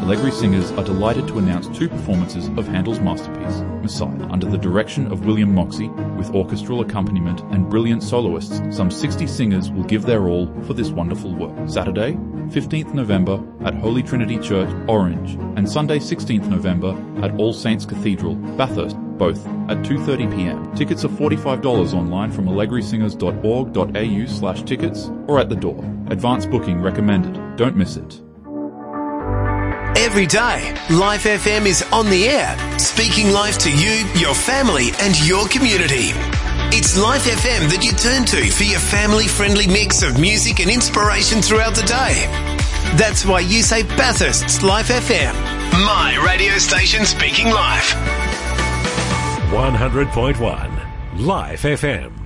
Allegri Singers are delighted to announce 2 performances of Handel's masterpiece, Messiah, under the direction of William Moxey, with orchestral accompaniment and brilliant soloists. Some 60 singers will give their all for this wonderful work. Saturday, 15th November at Holy Trinity Church, Orange, and Sunday, 16th November at All Saints Cathedral, Bathurst, both at 2:30 p.m. Tickets are $45 online from allegrisingers.org.au/tickets or at the door. Advance booking recommended. Don't miss it. Every day, Life FM is on the air, speaking life to you, your family and your community. It's Life FM that you turn to for your family-friendly mix of music and inspiration throughout the day. That's why you say Bathurst's Life FM, my radio station speaking life. 100.1 Life FM.